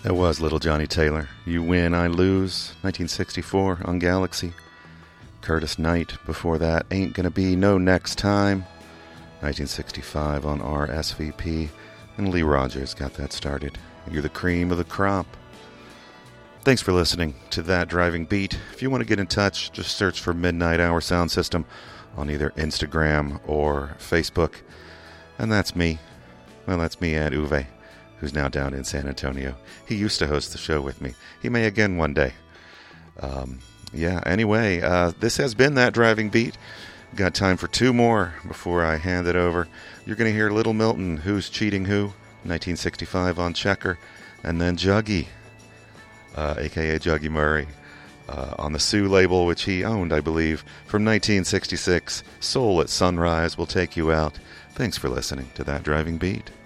That was Little Johnny Taylor. You Win, I Lose, 1964 on Galaxy. Curtis Knight before that, Ain't Gonna Be No Next Time, 1965 on RSVP. And Lee Rogers got that started. You're the cream of the crop. Thanks for listening to That Driving Beat. If you want to get in touch, just search for Midnight Hour Sound System on either Instagram or Facebook. And that's me. Well, that's me, Ed Uwe, who's now down in San Antonio. He used to host the show with me. He may again one day. Anyway, this has been That Driving Beat. Got time for two more before I hand it over. You're going to hear Little Milton, Who's Cheating Who, 1965 on Checker, and then Juggy, a.k.a. Juggy Murray, on the Sue label, which he owned, I believe, from 1966. Soul at Sunrise will take you out. Thanks for listening to That Driving Beat.